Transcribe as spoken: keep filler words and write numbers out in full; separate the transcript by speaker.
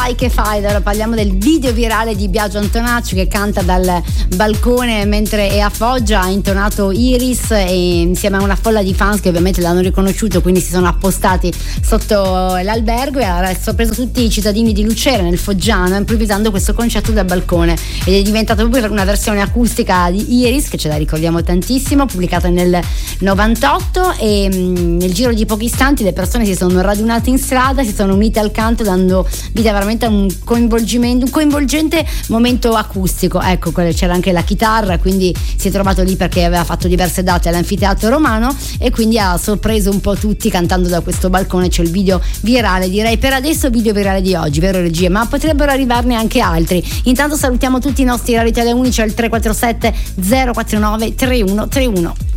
Speaker 1: sai che fai, allora parliamo del video virale di Biagio Antonacci che canta dal balcone mentre è a Foggia, ha intonato Iris e insieme a una folla di fans che ovviamente l'hanno riconosciuto, quindi si sono appostati sotto l'albergo e ha sorpreso tutti i cittadini di Lucera nel Foggiano improvvisando questo concerto dal balcone, ed è diventata proprio una versione acustica di Iris che ce la ricordiamo tantissimo, pubblicata nel novantotto, e mh, nel giro di pochi istanti le persone si sono radunate in strada, si sono unite al canto dando vita veramente a un coinvolgimento, un coinvolgente momento acustico. Ecco, c'era anche la chitarra, quindi si è trovato lì perché aveva fatto diverse date all'Anfiteatro Romano e quindi ha sorpreso un po' tutti cantando da questo balcone. C'è il video virale, direi per adesso video virale di oggi, vero regia? Ma potrebbero arrivarne anche altri. Intanto salutiamo tutti i nostri Radio Italia Unici al tre quattro sette zero quattro nove tre uno tre uno.